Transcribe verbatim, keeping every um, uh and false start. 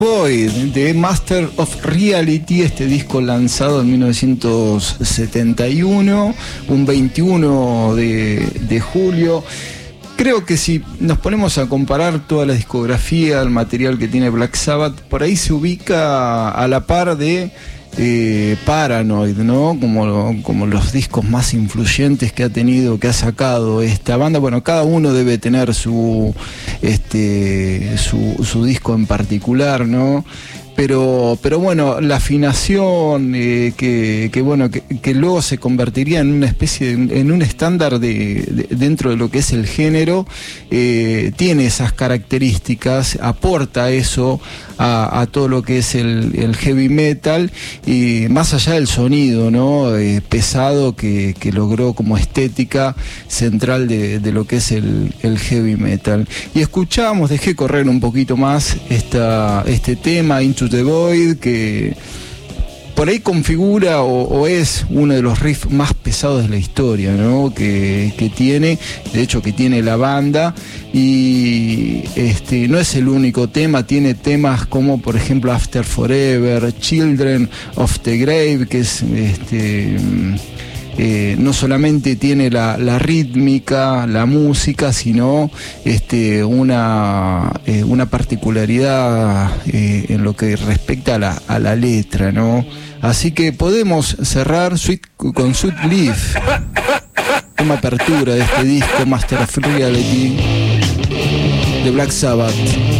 Void, de Master of Reality, este disco lanzado en mil novecientos setenta y uno, un veintiuno de, de julio. Creo que si nos ponemos a comparar toda la discografía, el material que tiene Black Sabbath, por ahí se ubica a la par de eh, Paranoid, ¿no? Como, como los discos más influyentes que ha tenido, que ha sacado esta banda. Bueno, cada uno debe tener su, este, su, su disco en particular, ¿no? Pero, pero bueno, la afinación eh, que, que bueno que, que luego se convertiría en una especie de, en un estándar de, de, dentro de lo que es el género, eh, tiene esas características, aporta eso a, a todo lo que es el, el heavy metal, y más allá del sonido, ¿no? Eh, pesado que, que logró como estética central de, de lo que es el, el heavy metal. Y escuchamos, dejé correr un poquito más esta, este tema, Into the Void, que por ahí configura o, o es uno de los riffs más pesados de la historia, ¿no? que, que tiene, de hecho que tiene la banda, y este no es el único tema, tiene temas como por ejemplo After Forever, Children of the Grave, que es este Eh, no solamente tiene la, la rítmica, la música, sino este, una, eh, una particularidad eh, en lo que respecta a la, a la letra, ¿no? Así que podemos cerrar Sweet, con Sweet Leaf, como apertura de este disco Master of Reality de Black Sabbath.